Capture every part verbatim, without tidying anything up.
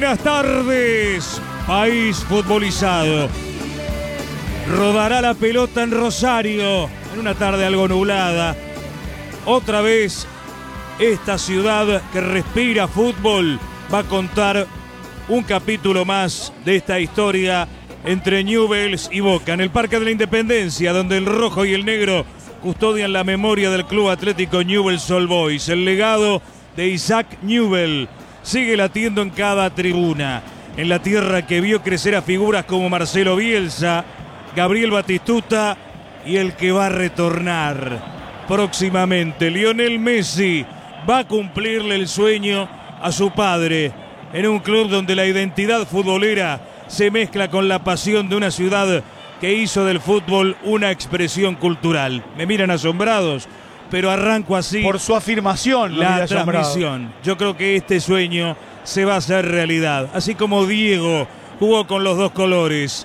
Buenas tardes, país futbolizado. Rodará la pelota en Rosario en una tarde algo nublada. Otra vez esta ciudad que respira fútbol va a contar un capítulo más de esta historia entre Newell's y Boca en el Parque de la Independencia, donde el rojo y el negro custodian la memoria del Club Atlético Newell's Old Boys. El legado de Isaac Newell sigue latiendo en cada tribuna, en la tierra que vio crecer a figuras como Marcelo Bielsa, Gabriel Batistuta y el que va a retornar próximamente, Lionel Messi, va a cumplirle el sueño a su padre en un club donde la identidad futbolera se mezcla con la pasión de una ciudad que hizo del fútbol una expresión cultural. Me miran asombrados, pero arranco así. Por su afirmación, la transmisión. Yo creo que este sueño se va a hacer realidad. Así como Diego jugó con los dos colores.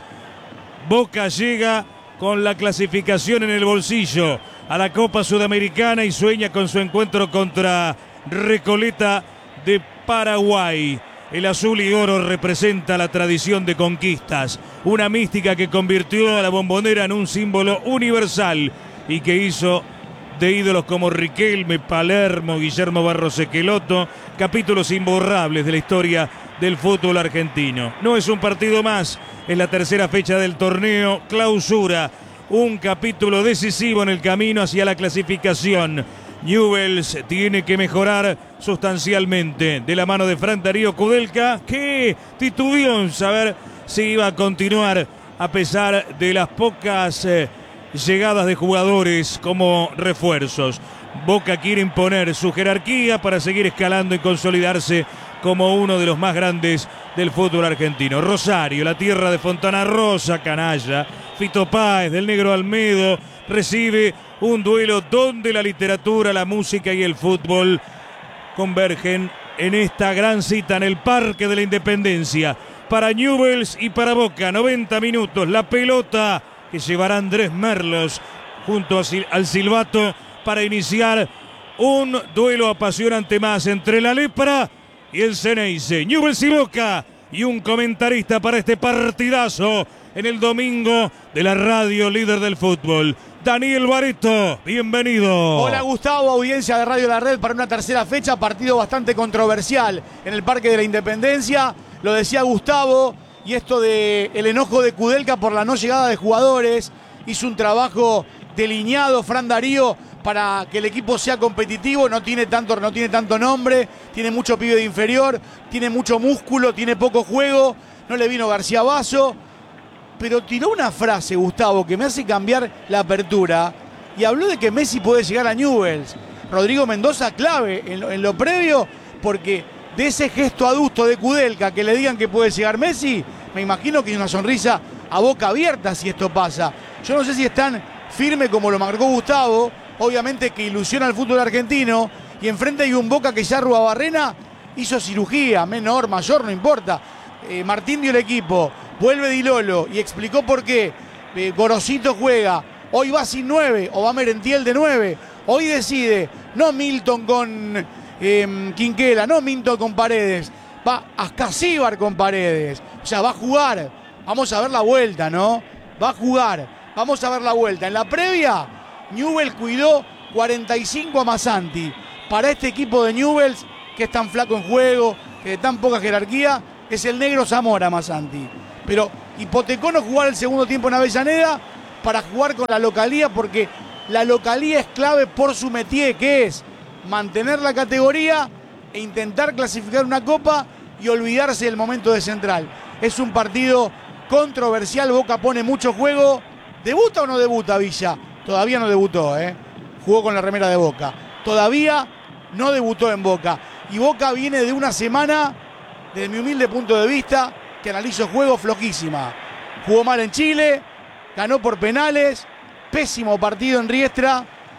Boca llega con la clasificación en el bolsillo a la Copa Sudamericana y sueña con su encuentro contra Recoleta de Paraguay. El azul y oro representa la tradición de conquistas, una mística que convirtió a la Bombonera en un símbolo universal y que hizo de ídolos como Riquelme, Palermo, Guillermo Barros Esqueloto capítulos imborrables de la historia del fútbol argentino. No es un partido más, es la tercera fecha del torneo Clausura, un capítulo decisivo en el camino hacia la clasificación. Newell's tiene que mejorar sustancialmente de la mano de Fran Darío Kudelka, que titubeó en saber si iba a continuar a pesar de las pocas eh, llegadas de jugadores como refuerzos. Boca quiere imponer su jerarquía para seguir escalando y consolidarse como uno de los más grandes del fútbol argentino. Rosario, la tierra de Fontana Rosa, canalla. Fito Páez, del Negro Almedo, recibe un duelo donde la literatura, la música y el fútbol convergen en esta gran cita en el Parque de la Independencia. Para Newell's y para Boca, noventa minutos, la pelota que llevará Andrés Merlos junto al silbato para iniciar un duelo apasionante más entre la Lepra y el Ceneice. Newell's y Boca, y un comentarista para este partidazo en el domingo de la radio líder del fútbol, Daniel Barreto, bienvenido. Hola Gustavo, audiencia de Radio La Red para una tercera fecha, partido bastante controversial en el Parque de la Independencia. Lo decía Gustavo, y esto de el enojo de Kudelka por la no llegada de jugadores, hizo un trabajo delineado Fran Darío para que el equipo sea competitivo. No tiene tanto, no tiene tanto nombre, tiene mucho pibe de inferior, tiene mucho músculo, tiene poco juego, no le vino García Basso, pero tiró una frase, Gustavo, que me hace cambiar la apertura, y habló de que Messi puede llegar a Newell's. Rodrigo Mendoza clave en lo, en lo previo, porque de ese gesto adusto de Kudelka, que le digan que puede llegar Messi, me imagino que hay una sonrisa a boca abierta si esto pasa. Yo no sé si es tan firme como lo marcó Gustavo, obviamente que ilusiona al fútbol argentino, y enfrente hay un Boca que ya Ruabarrena hizo cirugía, menor, mayor, no importa. Eh, Martín dio el equipo, vuelve Di Lolo y explicó por qué. Eh, Gorosito juega, hoy va sin nueve, o va Merentiel de nueve. Hoy decide, no Milton con eh, Quinquela, no Milton con Paredes, va Ascasíbar con Paredes. O sea, va a jugar, vamos a ver la vuelta, ¿no? Va a jugar, vamos a ver la vuelta. En la previa, Newell's cuidó cuarenta y cinco a Masanti. Para este equipo de Newell's, que es tan flaco en juego, que de tan poca jerarquía, es el negro Zamora Masanti. Pero hipotecó no jugar el segundo tiempo en Avellaneda para jugar con la localía, porque la localía es clave por su métier, que es mantener la categoría e intentar clasificar una copa y olvidarse del momento de Central. Es un partido controversial, Boca pone mucho juego. ¿Debuta o no debuta Villa? Todavía no debutó, ¿eh? Jugó con la remera de Boca. Todavía no debutó en Boca. Y Boca viene de una semana, desde mi humilde punto de vista, que analizo juego, flojísima. Jugó mal en Chile, ganó por penales, pésimo partido en Riestra,